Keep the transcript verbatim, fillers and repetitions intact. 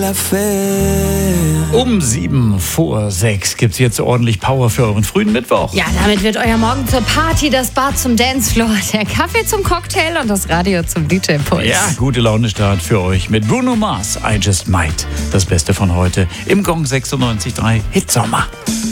Um sieben vor sechs gibt's jetzt ordentlich Power für euren frühen Mittwoch. Ja, damit wird euer Morgen zur Party, das Bad zum Dancefloor, der Kaffee zum Cocktail und das Radio zum D J-Puls. Ja, gute Laune-Start für euch mit Bruno Mars, I Just Might. Das Beste von heute im Gong sechsundneunzig Komma drei Hitsommer.